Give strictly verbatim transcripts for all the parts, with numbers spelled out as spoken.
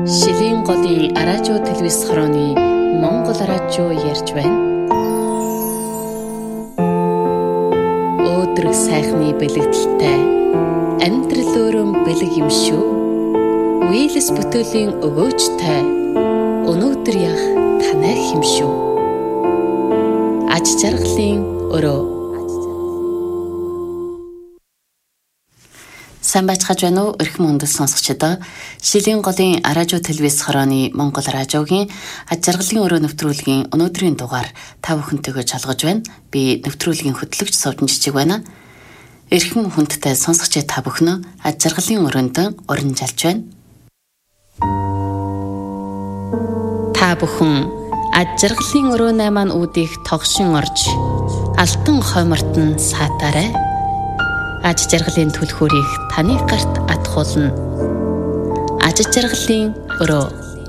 Шилийн голын радио телевиз хорооны Монгол радио ярьж байна. Өөдрөг сайхны бэлэгдэлтэй амьдрал өрөөм бэлэг юм шүү. Вийлс бүтээлийн өгөөжтэй өнөөдөр яг танай юм шүү. Аж жаргалын өрөө. Сайн байцгааж байна уу? Эрхэм хүндэт сонсогчдоо. Шилийн голын радио телевиз хорооны Монгол радиогийн аж жаргалын өрөө нэвтрүүлгийн өнөөдрийн дугаар та бүхэнтэйгээ чалгаж байна. Би нэвтрүүлгийн хөтлөгч Совдон Жижиг байна. Эрхэм хүндтэй сонсогч та бүхэн аж жаргалын өрөөнд уран жалж байна. Та бүхэн аж жаргалын өрөөнөө маань үүдийг тогшин орж алтан хоймортон саатаарай. Аж жаргалын түлхүүрийг таны гарт атгуулна. Аж жаргалын өрөө.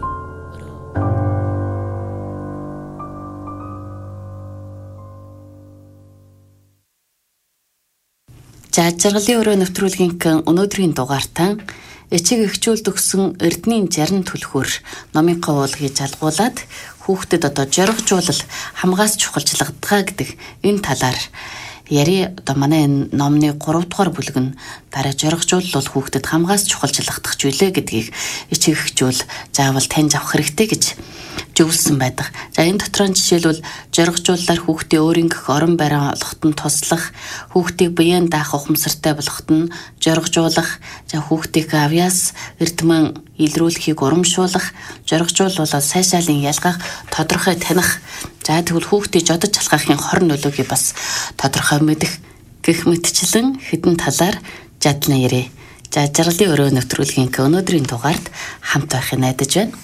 Аж жаргалын өрөө нэвтрүүлгийн өнөөдрийн дугаартаа эцэг эхчүүлд өгсөн Эрдэнийн жарин түлхүүр номын уулгийг жалгуулад хүүхдэд одоо жоргожуулал хамгаас чухалчилгадаг гэдэг энэ талаар яри одоо манай энэ номны гурав дугаар бүлэг нь дараа жоргожуулал хүүхдэд хамгаас чухалчлагдах зүйлээ гэдгийг эцэг эхчүүл заавал таньж авах хэрэгтэй гэж зөвлөсөн байдаг. За энэ дотроо жишээлбэл жоргожууллаар хүүхдийн өөрөнгөх орон байраа олоход нь туслах, хүүхдийг биеэн даах ухамсартай болгоход нь жоргожуулах, за хүүхдийг авьяас эрдэмэн илрүүлэхийг урамшуулах, жоргожуулал сайшаалын ялгаах, тодорхой таних, за тэгвэл хүүхдийг жодож алхахын хор нөлөөгийг бас тодорхой мэдэх гэх мэтчлэн хэдэн талаар жадлан ярэ. За жаргалын өрөө нэвтрүүлгийн өнөөдрийн дугаард хамт байхыг найдаж байна.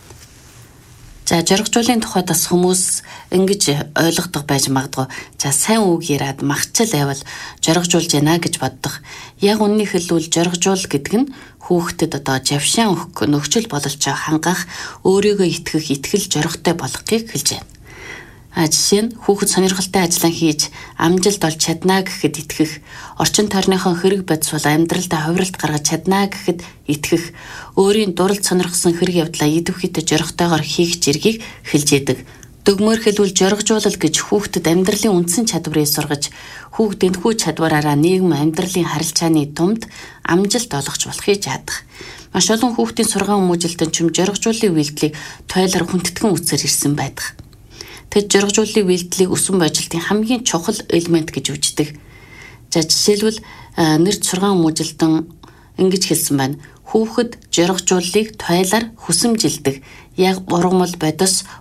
За жоргожуулын тухайд бас хүмүүс ингэж ойлгодог байж магадгүй. За сайн үг яриад махчил байвал жоргожуулж яана гэж боддог. Яг үннийг хэлбэл жоргожуул гэдэг нь хүүхдэд одоо жавшаан өгөх нөхцөл бололцоо хангах, өөрийгөө итгэх, итгэл жорготой болгохыг хэлж байна. А жишээ нь хүүхэд сонирхолтой ажлаа хийж амжилт олж чаднаа гэхэд итгэх, орчин тойрныхон хэрэг бодис бол амьдралдаа хувиралт гаргаж чаднаа гэхэд итгэх, өөрийн дуралд сонирхсан хэрэг явдлаа идэвхийдээ жорготойгоор хийх зэргийг хэлж яадаг. Дүгмээр хэлбэл жоргожуулал гэж хүүхдэд амьдралын үндсэн чадварыг сургаж, хүүхд энэхүү чадвараараа нийгэм амьдралын харилцааны тумд амжилт олгож болохыг яадаг. Маш олон хүүхдийн сургаан хүмүүжилтэн ч юм жоргожууллын үйлдэлийг тойлоор хүндэтгэн үзсээр ирсэн байдаг. Тэд жоргожууллын үйлдэлийг өсөн божилтын хамгийн чухал элемент гэж үздэг. За жишээлбэл нэрд сургаан хүмүүжилтэн ингэж хэлсэн байна. Хүүхэд жоргожууллыг тойлоор хүсэмжилдэг. Яг ургамал бодис